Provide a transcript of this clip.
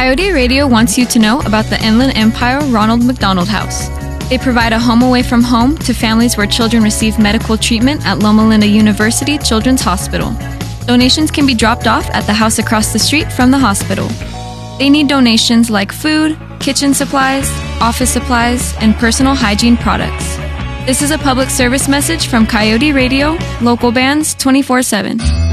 Coyote Radio wants you to know about the Inland Empire Ronald McDonald House. They provide a home away from home to families where children receive medical treatment at Loma Linda University Children's Hospital. Donations can be dropped off at the house across the street from the hospital. They need donations like food, kitchen supplies, office supplies, and personal hygiene products. This is a public service message from Coyote Radio, local bands 24/7.